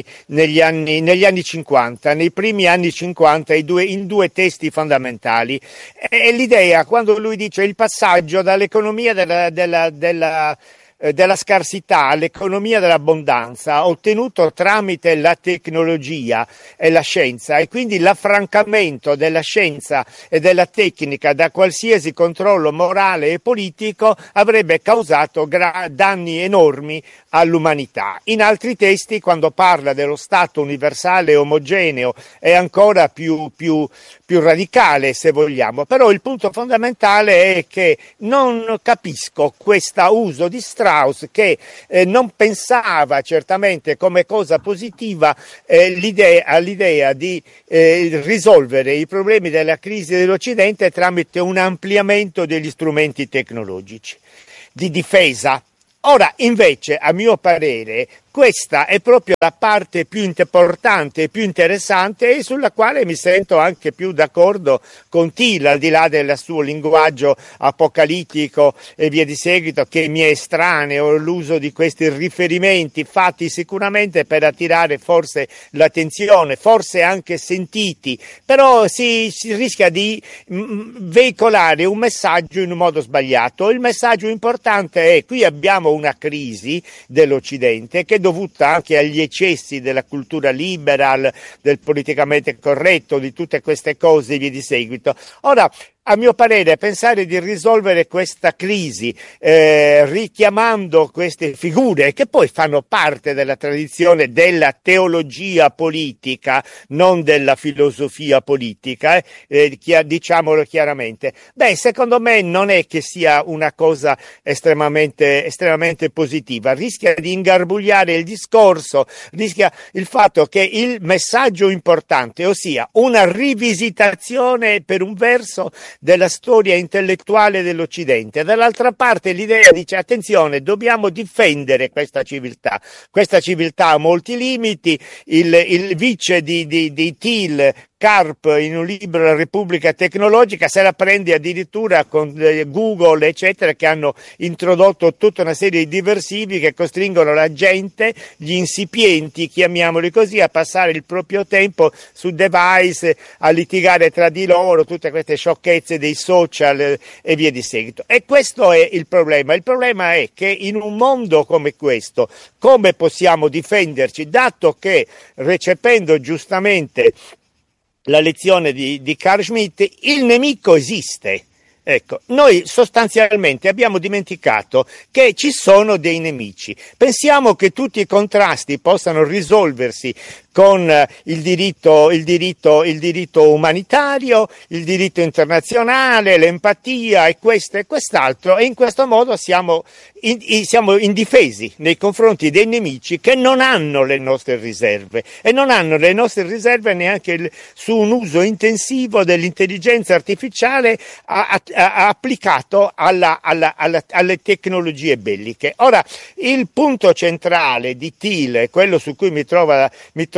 50, nei primi anni 50, in due testi fondamentali. E l'idea, quando lui dice il passaggio dall'economia della della scarsità all'economia dell'abbondanza ottenuto tramite la tecnologia e la scienza, e quindi l'affrancamento della scienza e della tecnica da qualsiasi controllo morale e politico avrebbe causato danni enormi all'umanità. In altri testi, quando parla dello Stato universale e omogeneo, è ancora più radicale, se vogliamo, però il punto fondamentale è che non capisco questo uso di Strauss, che non pensava certamente come cosa positiva all'idea di risolvere i problemi della crisi dell'Occidente tramite un ampliamento degli strumenti tecnologici di difesa. Ora, invece, a mio parere, questa è proprio la parte più importante e più interessante, e sulla quale mi sento anche più d'accordo con Thiel, al di là del suo linguaggio apocalittico e via di seguito, che mi è estraneo, l'uso di questi riferimenti fatti sicuramente per attirare forse l'attenzione, forse anche sentiti, però si rischia di veicolare un messaggio in un modo sbagliato. Il messaggio importante è: qui abbiamo una crisi dell'Occidente che è dovuta anche agli eccessi della cultura liberal, del politicamente corretto, di tutte queste cose e via di seguito. Ora, a mio parere, pensare di risolvere questa crisi richiamando queste figure che poi fanno parte della tradizione della teologia politica, non della filosofia politica, diciamolo chiaramente, secondo me non è che sia una cosa estremamente positiva. Rischia di ingarbugliare il discorso, rischia il fatto che il messaggio importante, ossia una rivisitazione per un verso della storia intellettuale dell'Occidente, dall'altra parte l'idea dice: attenzione, dobbiamo difendere questa civiltà ha molti limiti. Il vice di Thiel, Karp, in un libro La Repubblica Tecnologica, se la prende addirittura con Google eccetera, che hanno introdotto tutta una serie di diversivi che costringono la gente, gli insipienti, chiamiamoli così, a passare il proprio tempo su device, a litigare tra di loro, tutte queste sciocchezze dei social e via di seguito. E questo è il problema. Il problema è che in un mondo come questo, come possiamo difenderci, dato che, recependo giustamente la lezione di Carl Schmitt, il nemico esiste. Ecco, noi sostanzialmente abbiamo dimenticato che ci sono dei nemici. Pensiamo che tutti i contrasti possano risolversi con il diritto umanitario, il diritto internazionale, l'empatia e questo e quest'altro, e in questo modo siamo indifesi nei confronti dei nemici che non hanno le nostre riserve, e non hanno le nostre riserve neanche su un uso intensivo dell'intelligenza artificiale applicato alle tecnologie belliche. Ora, il punto centrale di Thiel, quello su cui mi trova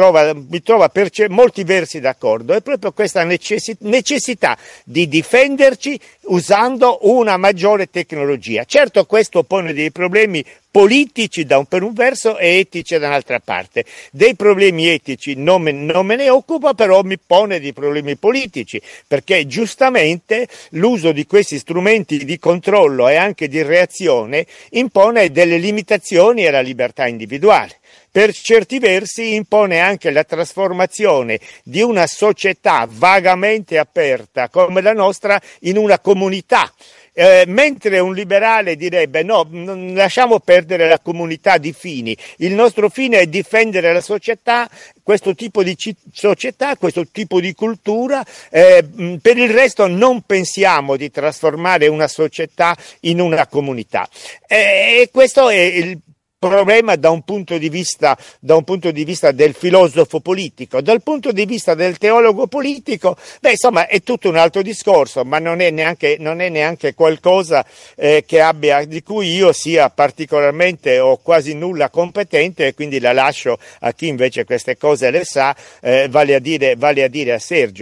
per molti versi d'accordo, è proprio questa necessità di difenderci usando una maggiore tecnologia. Certo, questo pone dei problemi politici per un verso e etici da un'altra parte. Dei problemi etici non me ne occupo, però mi pone dei problemi politici, perché giustamente l'uso di questi strumenti di controllo e anche di reazione impone delle limitazioni alla libertà individuale. Per certi versi impone anche la trasformazione di una società vagamente aperta come la nostra in una comunità. Mentre un liberale direbbe: no, lasciamo perdere la comunità di fini, il nostro fine è difendere la società, questo tipo di società, questo tipo di cultura, per il resto non pensiamo di trasformare una società in una comunità. E questo è il problema da un punto di vista del filosofo politico. Dal punto di vista del teologo politico, insomma, è tutto un altro discorso, ma non è neanche qualcosa di cui io sia particolarmente o quasi nulla competente, e quindi la lascio a chi invece queste cose le sa, vale a dire a Sergio.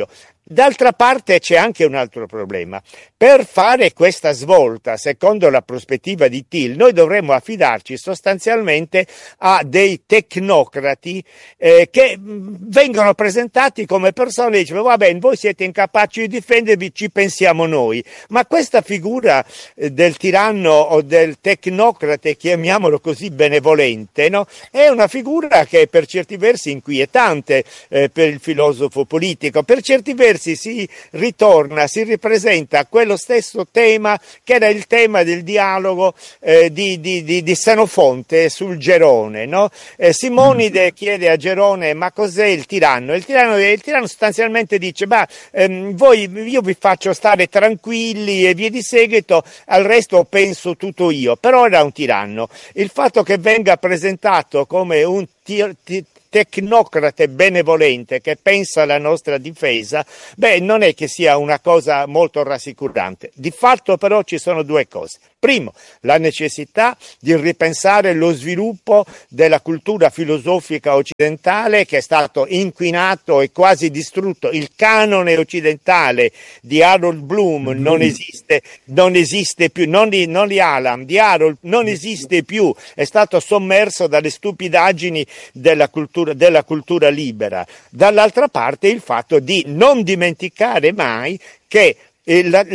D'altra parte c'è anche un altro problema. Per fare questa svolta, secondo la prospettiva di Thiel, noi dovremmo affidarci sostanzialmente a dei tecnocrati che vengono presentati come persone e dicono: va bene, voi siete incapaci di difendervi, ci pensiamo noi. Ma questa figura del tiranno o del tecnocrate, chiamiamolo così, benevolente, no? È una figura che è per certi versi inquietante per il filosofo politico. Per certi versi si ripresenta quello stesso tema che era il tema del dialogo di Senofonte sul Gerone, no? Simonide chiede a Gerone: ma cos'è il tiranno? Il tiranno sostanzialmente dice: io vi faccio stare tranquilli e via di seguito, al resto penso tutto io. Però era un tiranno. Il fatto che venga presentato come un tecnocrate benevolente che pensa alla nostra difesa, non è che sia una cosa molto rassicurante. Di fatto però ci sono due cose. Primo, la necessità di ripensare lo sviluppo della cultura filosofica occidentale, che è stato inquinato e quasi distrutto. Il canone occidentale di Harold Bloom non esiste più, non di Hallam, di Harold, non esiste più, è stato sommerso dalle stupidaggini della cultura libera. Dall'altra parte il fatto di non dimenticare mai che il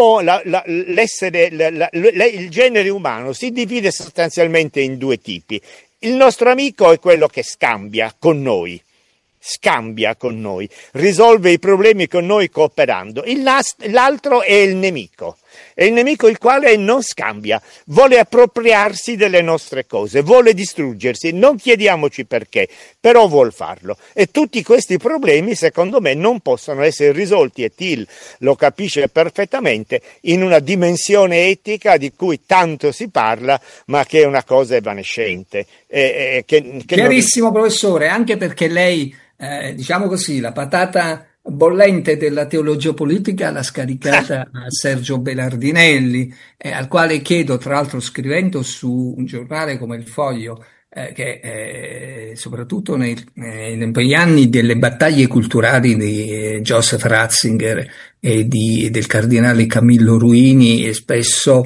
genere umano si divide sostanzialmente in due tipi. Il nostro amico è quello che scambia con noi, risolve i problemi con noi cooperando. L'altro è il nemico il quale non scambia, vuole appropriarsi delle nostre cose, vuole distruggersi, non chiediamoci perché, però vuol farlo. E tutti questi problemi, secondo me, non possono essere risolti, e Thiel lo capisce perfettamente, in una dimensione etica di cui tanto si parla, ma che è una cosa evanescente. Chiarissimo, professore, anche perché lei, diciamo così, la patata bollente della teologia politica l'ha scaricata a Sergio Belardinelli, al quale chiedo, tra l'altro scrivendo su un giornale come il Foglio, che soprattutto negli anni delle battaglie culturali di Joseph Ratzinger e del cardinale Camillo Ruini, spesso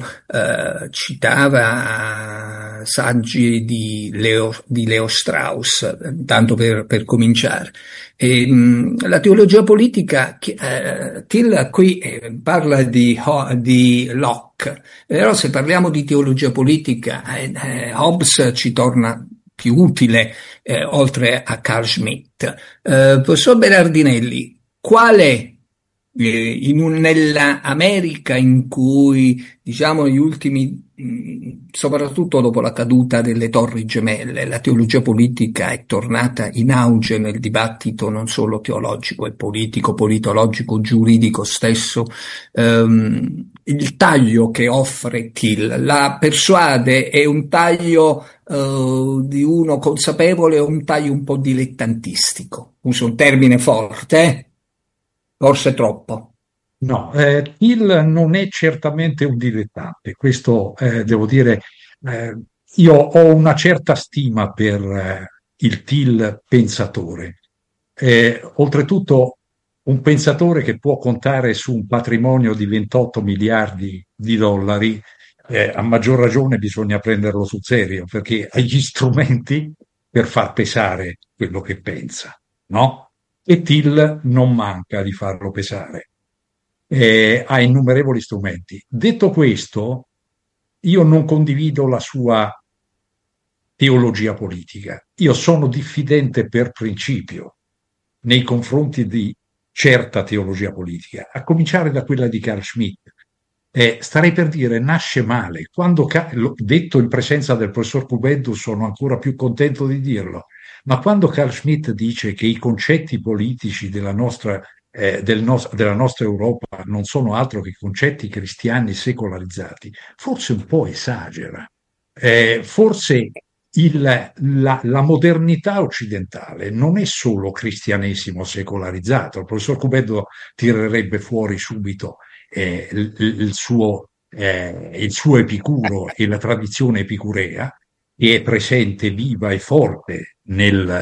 citava saggi di Leo Strauss, tanto per cominciare. La teologia politica, Thiel qui parla di Locke, però se parliamo di teologia politica, Hobbes ci torna più utile, oltre a Carl Schmitt. Professor Belardinelli, quale nella America in cui, diciamo, negli ultimi, soprattutto dopo la caduta delle Torri Gemelle, la teologia politica è tornata in auge nel dibattito non solo teologico e politico, politologico, giuridico stesso, il taglio che offre Thiel la persuade? È un taglio di uno consapevole o un taglio un po' dilettantistico? Uso un termine forte, forse troppo. No, Thiel non è certamente un dilettante, questo devo dire. Io ho una certa stima per il Thiel pensatore, oltretutto un pensatore che può contare su un patrimonio di 28 miliardi di dollari. A maggior ragione bisogna prenderlo sul serio, perché ha gli strumenti per far pesare quello che pensa, no? E Thiel non manca di farlo pesare, ha innumerevoli strumenti. Detto questo, io non condivido la sua teologia politica. Io sono diffidente per principio nei confronti di certa teologia politica, a cominciare da quella di Carl Schmitt. Starei per dire, nasce male. Quando l'ho detto in presenza del professor Cubeddu, sono ancora più contento di dirlo, ma quando Carl Schmitt dice che i concetti politici della nostra Europa non sono altro che concetti cristiani secolarizzati, forse un po' esagera. Forse la modernità occidentale non è solo cristianesimo secolarizzato. Il professor Cubeddu tirerebbe fuori subito il suo Epicuro e la tradizione epicurea, che è presente, viva e forte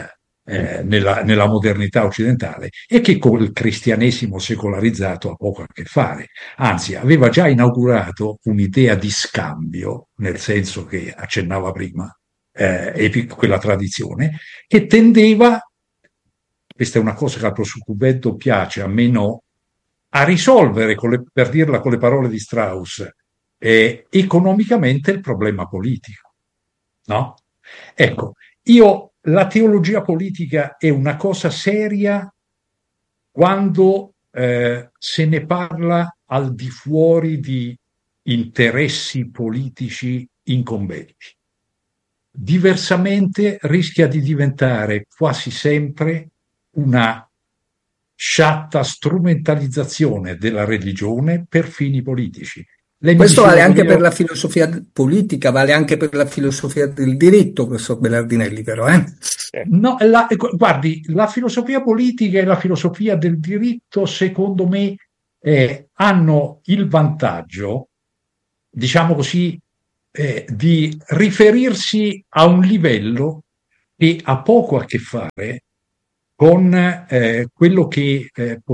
nella modernità occidentale e che col cristianesimo secolarizzato ha poco a che fare. Anzi, aveva già inaugurato un'idea di scambio, nel senso che accennava prima, quella tradizione, che tendeva, questa è una cosa che al proscubetto piace, a me no, a risolvere, per dirla con le parole di Strauss, economicamente il problema politico. No? Ecco, la teologia politica è una cosa seria quando se ne parla al di fuori di interessi politici incombenti. Diversamente rischia di diventare quasi sempre una sciatta strumentalizzazione della religione per fini politici. Questo vale anche per la filosofia politica, vale anche per la filosofia del diritto, professor Belardinelli, però, No, guardi, la filosofia politica e la filosofia del diritto, secondo me, hanno il vantaggio, diciamo così, di riferirsi a un livello che ha poco a che fare con quello che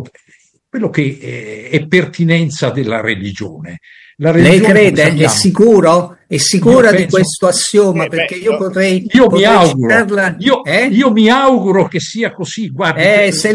è pertinenza della religione. Lei crede? È sicuro? È sicura di questo assioma? Perché io potrei io mi auguro che sia così. Guardi, se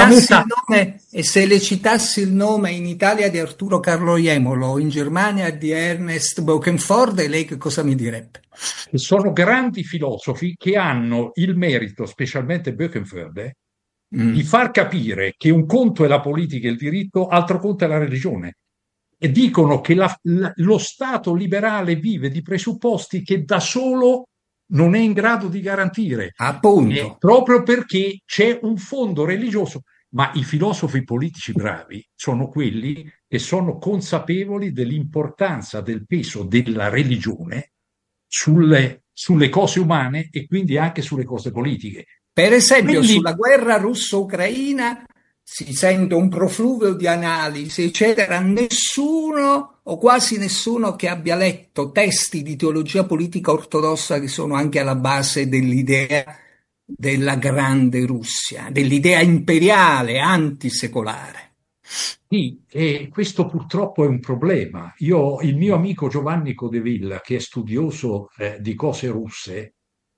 le citassi il nome in Italia di Arturo Carlo Jemolo, in Germania di Ernest Buchenforde, lei che cosa mi direbbe? Sono grandi filosofi che hanno il merito, specialmente Buchenforde, di far capire che un conto è la politica e il diritto, altro conto è la religione. E dicono che lo Stato liberale vive di presupposti che da solo non è in grado di garantire. Appunto. Proprio perché c'è un fondo religioso. Ma i filosofi politici bravi sono quelli che sono consapevoli dell'importanza del peso della religione sulle cose umane e quindi anche sulle cose politiche. Per esempio, sulla guerra russo-ucraina si sente un profluvio di analisi, eccetera. Nessuno o quasi nessuno che abbia letto testi di teologia politica ortodossa che sono anche alla base dell'idea della grande Russia, dell'idea imperiale, antisecolare. Sì, e questo purtroppo è un problema. Il mio amico Giovanni Codevilla, che è studioso di cose russe,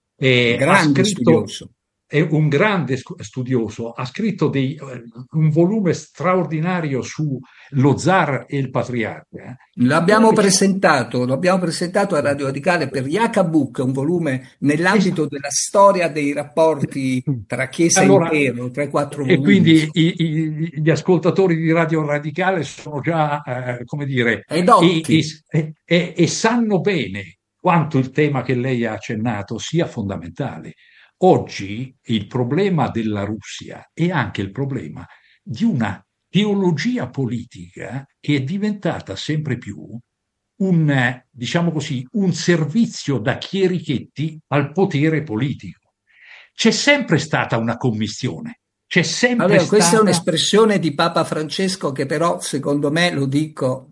è un grande studioso, ha scritto un volume straordinario su lo zar e il patriarca. L'abbiamo presentato a Radio Radicale per Yakabuk, un volume nell'ambito della storia dei rapporti tra Chiesa e Impero, 3-4 volumi. E quindi gli ascoltatori di Radio Radicale sono già, come dire, e sanno bene quanto il tema che lei ha accennato sia fondamentale. Oggi il problema della Russia è anche il problema di una teologia politica che è diventata sempre più diciamo così, un servizio da chierichetti al potere politico. C'è sempre stata una commistione. Questa è un'espressione di Papa Francesco che però, secondo me, lo dico,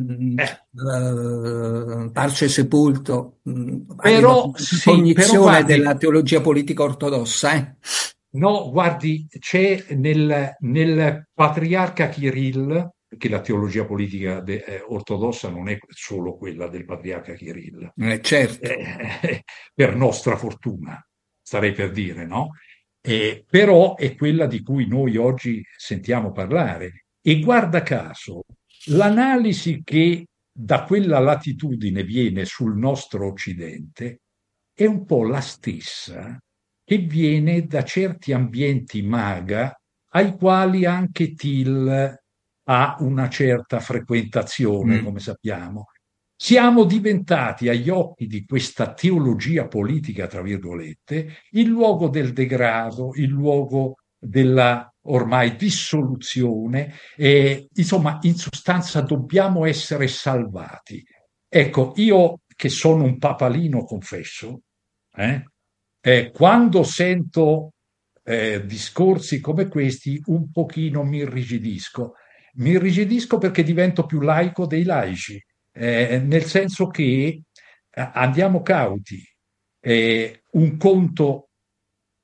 parce sepulto, però cognizione della teologia politica ortodossa. No, guardi, c'è nel patriarca Kirill, che la teologia politica ortodossa non è solo quella del patriarca Kirill, certo. Per nostra fortuna, starei per dire, no? Però è quella di cui noi oggi sentiamo parlare. E guarda caso, l'analisi che da quella latitudine viene sul nostro Occidente è un po' la stessa che viene da certi ambienti MAGA ai quali anche Thiel ha una certa frequentazione, come sappiamo. Siamo diventati agli occhi di questa teologia politica, tra virgolette, il luogo del degrado, il luogo della ormai dissoluzione, insomma, in sostanza dobbiamo essere salvati. Ecco, io che sono un papalino, confesso, quando sento discorsi come questi, un pochino mi irrigidisco. Mi irrigidisco perché divento più laico dei laici, nel senso che andiamo cauti. Un conto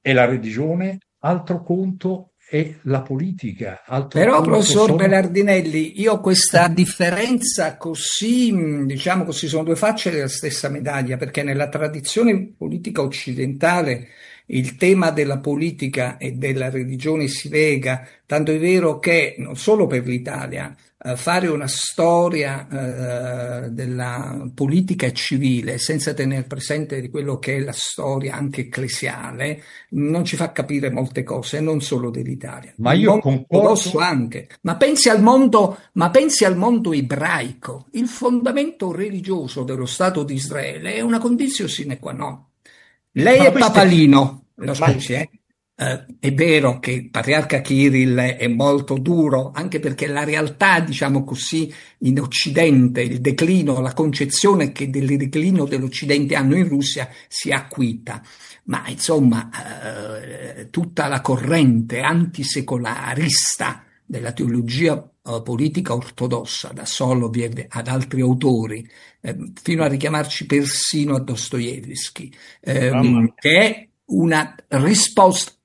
è la religione, altro conto è la politica. Però, professor Belardinelli, io questa differenza così, diciamo così, sono due facce della stessa medaglia, perché nella tradizione politica occidentale il tema della politica e della religione si lega, tanto è vero che non solo per l'Italia, fare una storia della politica e civile senza tenere presente di quello che è la storia anche ecclesiale non ci fa capire molte cose, non solo dell'Italia. Ma io concordo anche. Ma pensi al mondo ebraico. Il fondamento religioso dello Stato di Israele è una condizione sine qua non. Lei è papalino, lo scusi, è vero che il patriarca Kirill è molto duro, anche perché la realtà, diciamo così, in Occidente, il declino, la concezione che del declino dell'Occidente hanno in Russia si acuita. Ma insomma, tutta la corrente antisecolarista della teologia politica ortodossa, da Soloviev ad altri autori, fino a richiamarci persino a Dostoevsky, che è una risposta